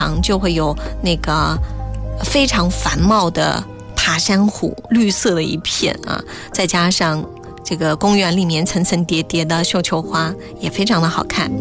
就会有那个非常繁茂的爬山虎，绿色的一片啊，再加上这个公园里面层层叠叠的绣球花，也非常的好看。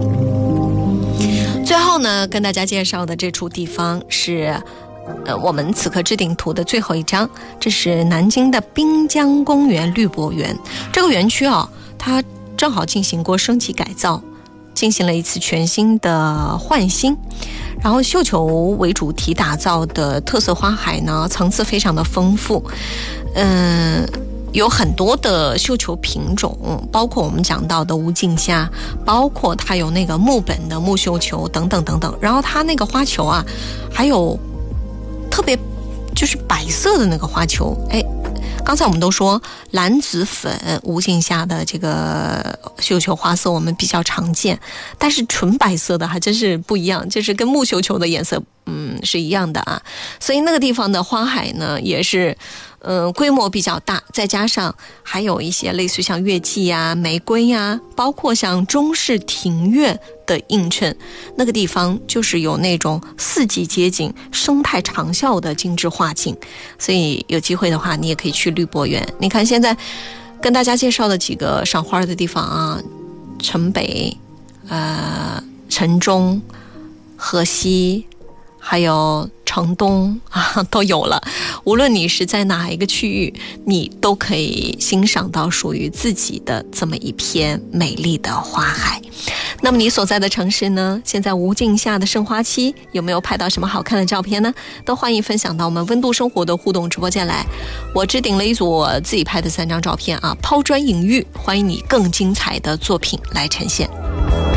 最后呢，跟大家介绍的这处地方是我们此刻置顶图的最后一张，这是南京的滨江公园绿博园。这个园区它正好进行过升级改造，进行了一次全新的换新，然后绣球为主题打造的特色花海呢，层次非常的丰富，有很多的绣球品种，包括我们讲到的无尽虾，包括它有那个木本的木绣球等等等等。然后它那个花球啊，还有特别就是白色的那个花球。刚才我们都说蓝紫粉无尽虾的这个绣球花色我们比较常见，但是纯白色的还真是不一样，就是跟木绣球的颜色是一样的啊。所以那个地方的花海呢也是规模比较大，再加上还有一些类似像月季啊、玫瑰啊，包括像中式庭院的映衬，那个地方就是有那种四季皆景、生态长效的精致画境。所以有机会的话，你也可以去绿博园。你看现在跟大家介绍的几个赏花的地方啊，城北、城中、河西，还有城东啊，都有了。无论你是在哪一个区域，你都可以欣赏到属于自己的这么一片美丽的花海。那么你所在的城市呢，现在无尽夏的盛花期，有没有拍到什么好看的照片呢？都欢迎分享到我们温度生活的互动直播间来。我置顶了一组我自己拍的3张照片啊，抛砖引玉，欢迎你更精彩的作品来呈现。